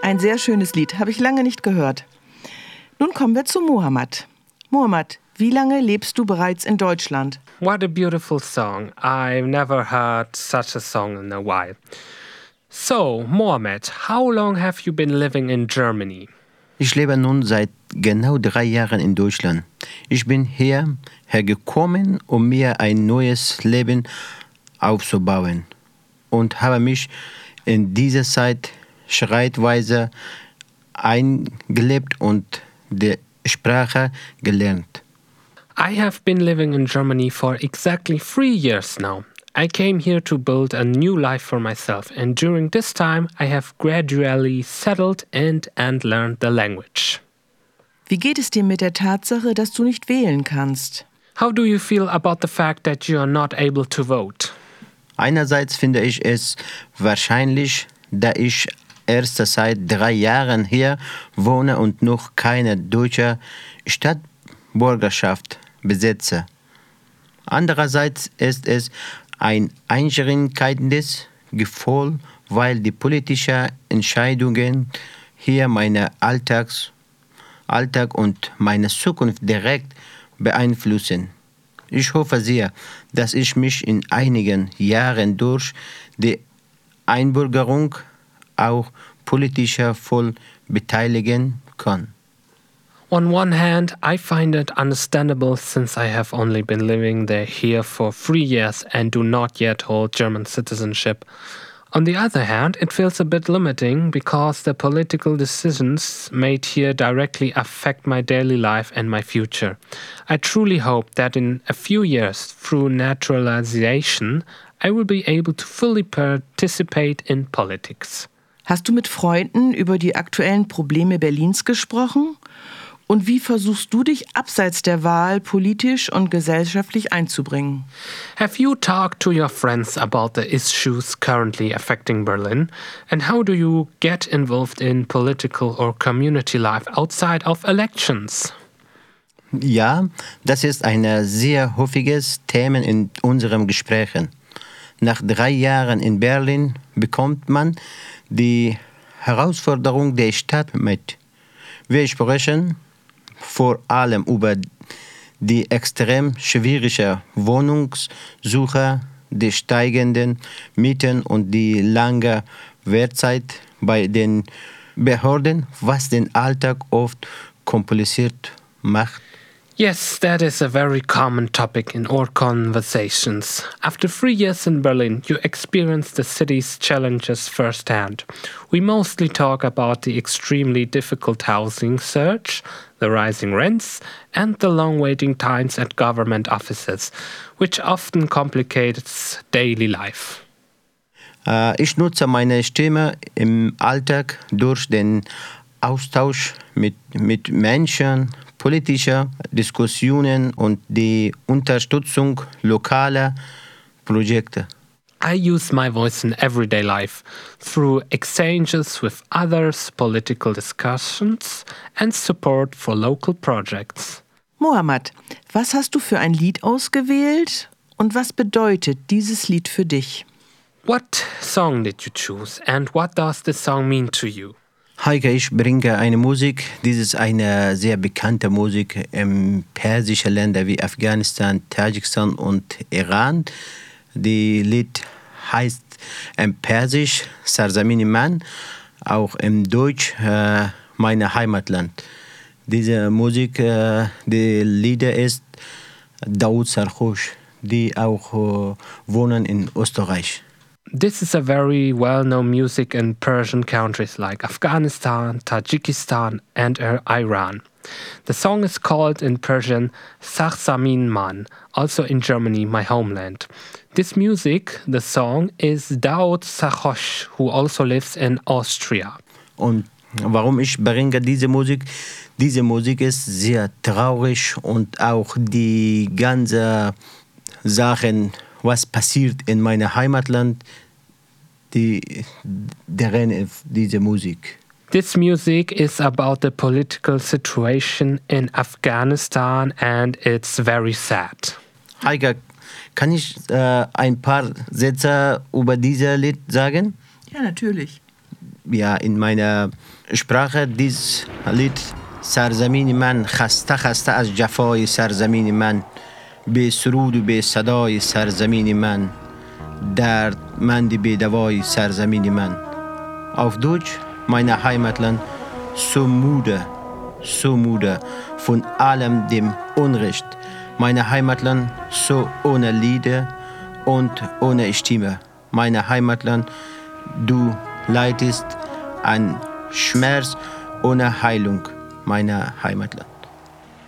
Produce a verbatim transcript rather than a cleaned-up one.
Ein sehr schönes Lied, habe ich lange nicht gehört. Nun kommen wir zu Mohammad. Mohammad, wie lange lebst du bereits in Deutschland? What a beautiful song. I've never heard such a song in a while. So, Mohammad, how long have you been living in Germany? Ich lebe nun seit genau drei Jahren in Deutschland. Ich bin hierher gekommen, um mir ein neues Leben aufzubauen und habe mich in dieser Zeit schrittweise eingelebt und die Sprache gelernt. I have been living in Germany for exactly three years now. I came here to build a new life for myself, and during this time I have gradually settled in and learned the language. Wie geht es dir mit der Tatsache, dass du nicht wählen kannst? How do you feel about the fact that you are not able to vote? Einerseits finde ich es wahrscheinlich, da ich erst seit drei Jahren hier wohne und noch keine deutsche Staatsbürgerschaft besitze. Andererseits ist es ein einschränkendes Gefühl, weil die politischen Entscheidungen hier meinen Alltags, Alltag und meine Zukunft direkt beeinflussen. Ich hoffe sehr, dass ich mich in einigen Jahren durch die Einbürgerung auch politischer voll beteiligen kann. On one hand, I find it understandable since I have only been living there here for three years and do not yet hold German citizenship. On the other hand, it feels a bit limiting because the political decisions made here directly affect my daily life and my future. I truly hope that in a few years, through naturalization, I will be able to fully participate in politics. Hast du mit Freunden über die aktuellen Probleme Berlins gesprochen? Und wie versuchst du dich abseits der Wahl politisch und gesellschaftlich einzubringen? Have you talked to your friends about the issues currently affecting Berlin? And how do you get involved in political or community life outside of elections? Ja, das ist ein sehr häufiges Thema in unseren Gesprächen. Nach drei Jahren in Berlin bekommt man die Herausforderung der Stadt mit. Wir sprechen vor allem über die extrem schwierige Wohnungssuche, die steigenden Mieten und die lange Wartezeit bei den Behörden, was den Alltag oft kompliziert macht. Yes, that is a very common topic in our conversations. After three years in Berlin, you experience the city's challenges firsthand. We mostly talk about the extremely difficult housing search, the rising rents, and the long waiting times at government offices, which often complicates daily life. Uh, ich nutze meine Stimme im Alltag durch den Austausch mit, mit Menschen, politische Diskussionen und die Unterstützung lokaler Projekte. I use my voice in everyday life through exchanges with others, political discussions and support for local projects. Mohammad, was hast du für ein Lied ausgewählt und was bedeutet dieses Lied für dich? What song did you choose and what does the song mean to you? Heike, ich bringe eine Musik, dies ist eine sehr bekannte Musik in persischen Ländern wie Afghanistan, Tadschikistan und Iran. Die Lied heißt im Persisch Sarzamin Man, auch im Deutsch äh, meine Heimatland. Diese Musik, äh, die Lieder ist Daoud Sarhosh, die auch äh, wohnen in Österreich. This is a very well-known music in Persian countries like Afghanistan, Tajikistan and Iran. The song is called in Persian Sarzamin Man, also in Germany, my homeland. This music, the song, is Daoud Sarhosh, who also lives in Austria. Und warum ich bringe diese Musik? Diese Musik ist sehr traurig und auch die ganze Sachen, was passiert in meinem Heimatland, die, darin ist diese Musik. This music is about the political situation in Afghanistan and it's very sad. Heike, kann ich äh, ein paar Sätze über dieses Lied sagen? Ja, natürlich. ja, in meiner Sprache dieses Lied سرزمین من خسته خسته از جفای سرزمین من به سرود و به صدای سرزمین من دردمند به دوای سرزمین من. Auf Deutsch, meine Heimatland, so müde, so müde von allem dem Unrecht. Meine Heimatland, so ohne Lieder und ohne Stimme. Meine Heimatland, du leidest an Schmerz ohne Heilung. Meine Heimatland.